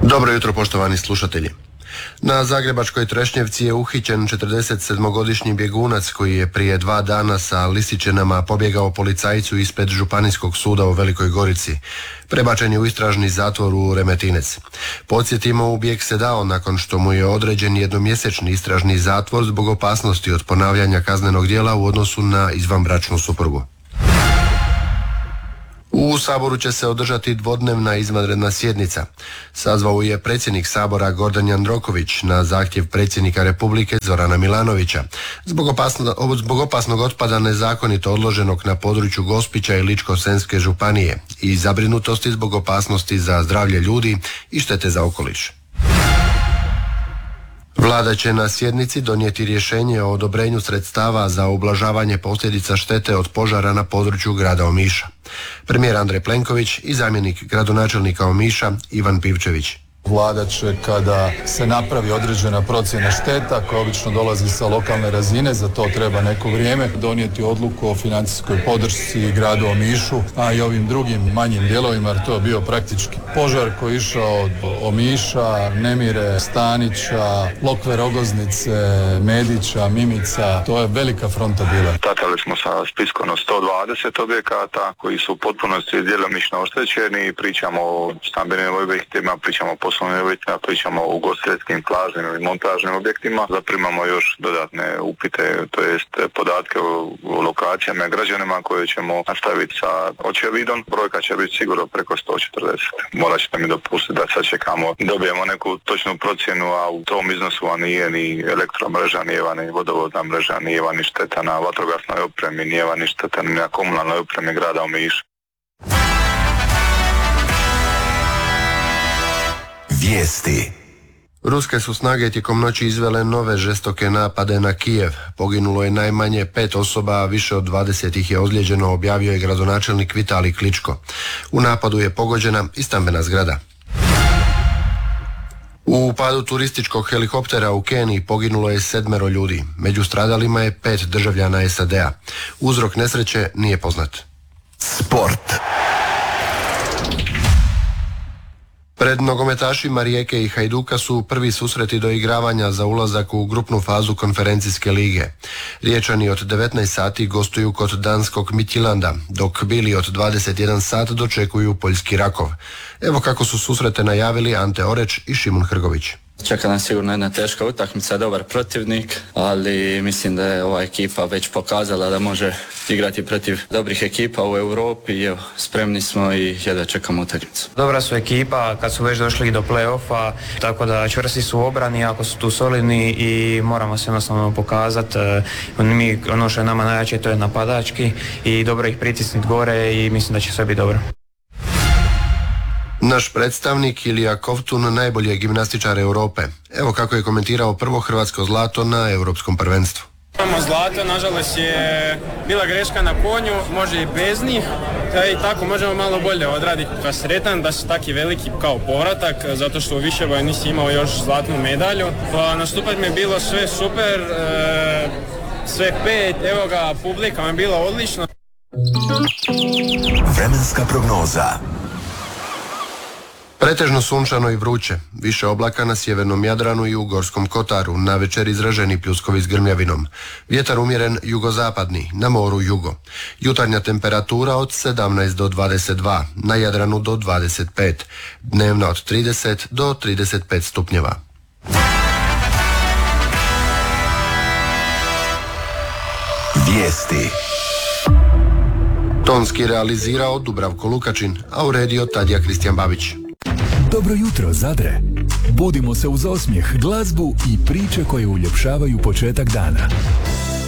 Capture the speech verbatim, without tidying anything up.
Dobro jutro, poštovani slušatelji. Na zagrebačkoj Trešnjevci je uhićen četrdesetsedmogodišnji bjegunac koji je prije dva dana sa lisičinama pobjegao policajcu ispred Županijskog suda u Velikoj Gorici. Prebačen je u istražni zatvor u Remetinec. Podsjetimo, u bijeg se dao nakon što mu je određen jednomjesečni istražni zatvor zbog opasnosti od ponavljanja kaznenog djela u odnosu na izvanbračnu suprugu. U Saboru će se održati dvodnevna izvanredna sjednica. Sazvao je predsjednik Sabora Gordan Jandroković na zahtjev predsjednika Republike Zorana Milanovića zbog, opasno, zbog opasnog otpada nezakonito odloženog na području Gospića i Ličko-senjske županije i zabrinutosti zbog opasnosti za zdravlje ljudi i štete za okoliš. Vlada će na sjednici donijeti rješenje o odobrenju sredstava za ublažavanje posljedica štete od požara na području grada Omiša. Premijer Andrej Plenković i zamjenik gradonačelnika Omiša Ivan Pivčević. Vlada će, kada se napravi određena procjena šteta koja obično dolazi sa lokalne razine, za to treba neko vrijeme, donijeti odluku o financijskoj podršci gradu Omišu, a i ovim drugim manjim dijelovima, jer to je bio praktički požar koji je išao od Omiša, Nemire, Stanića, Lokve, Rogoznice, Medića, Mimica. To je velika fronta bila. Startali smo sa spiskom od sto dvadeset objekata koji su u potpunosti djelomično oštećeni. Pričamo o stambenim objektima, pričamo o poslovnim objektima, pričamo o ugostiteljskim, plažnim ili montažnim objektima. Zaprimamo još dodatne upite, to jest podatke o, o lokacijama i građanima koje ćemo nastaviti sa očevidom. Brojka će biti sigurno preko sto četrdeset. Morat ćete mi dopustiti da sad čekamo, dobijemo neku točnu procjenu, a u tom iznosu nije ni elektromreža, nije ni vodovodna mreža, nije ni šteta na vatrogasnoj opremi, nije ni šteta ni na komunalnoj opremi grada Omiša. Vijesti. Ruske su snage tijekom noći izvele nove žestoke napade na Kijev. Poginulo je najmanje pet osoba, a više od dvadeset ih je ozlijeđeno, objavio je gradonačelnik Vitalij Kličko. U napadu je pogođena i stambena zgrada. U padu turističkog helikoptera u Keniji poginulo je sedmero ljudi. Među stradalima je pet državljana es a de a. Uzrok nesreće nije poznat. Sport. Pred nogometašima Rijeke i Hajduka su prvi susreti do igravanja za ulazak u grupnu fazu konferencijske lige. Riječani od devetnaest sati gostuju kod danskog Midtjylanda, dok bili od dvadeset jedan sat dočekuju poljski Rakov. Evo kako su susrete najavili Ante Oreć i Šimun Hrgović. Čeka nas sigurno jedna teška utakmica, dobar protivnik, ali mislim da je ova ekipa već pokazala da može igrati protiv dobrih ekipa u Europi i evo, spremni smo i jedva čekamo utakmicu. Dobra su ekipa kad su već došli do play-offa, tako da čvrsti su u obrani, ako su tu solidni i moramo se jednostavno pokazati. Mi, ono što je nama najjače, to je napadački i dobro ih pritisniti gore i mislim da će sve biti dobro. Naš predstavnik Ilija Kovtun najbolji je gimnastičar Europe. Evo kako je komentirao prvo hrvatsko zlato na Europskom prvenstvu. Imamo zlato, nažalost je bila greška na konju, može i bez njih, i tako možemo malo bolje odraditi. Pa sretan da su taki veliki kao povratak, zato što u Viševoju nisi imao još zlatnu medalju. Pa nastupat mi je bilo sve super, e, sve pet, evo ga, publika mi je bila odlična. Vremenska prognoza. Pretežno sunčano i vruće, više oblaka na sjevernom Jadranu i u Gorskom Kotaru, navečer izraženi pljuskovi s grmljavinom. Vjetar umjeren jugozapadni, na moru jugo. Jutarnja temperatura od sedamnaest do dvadeset dva, na Jadranu do dvadeset pet, dnevna od trideset do trideset pet stupnjeva. Vijesti. Tonski realizirao Dubravko Lukačin, a uredio Tadija Kristijan Babić. Dobro jutro, Zadre. Budimo se uz osmijeh, glazbu i priče koje uljepšavaju početak dana.